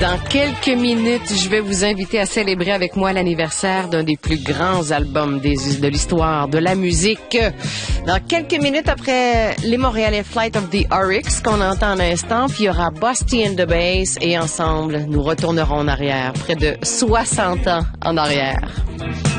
Dans quelques minutes, je vais vous inviter à célébrer avec moi l'anniversaire d'un des plus grands albums de l'histoire de la musique. Dans quelques minutes après les Montréalais Flight of the Oryx qu'on entend un instant, puis il y aura Busty and the Bass et ensemble, nous retournerons en arrière, près de 60 ans en arrière.